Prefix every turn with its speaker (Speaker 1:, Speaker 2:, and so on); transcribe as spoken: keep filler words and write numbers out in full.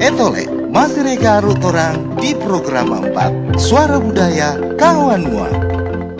Speaker 1: Etole, masih reka arut orang di program empat Suara Budaya Kawan Mua.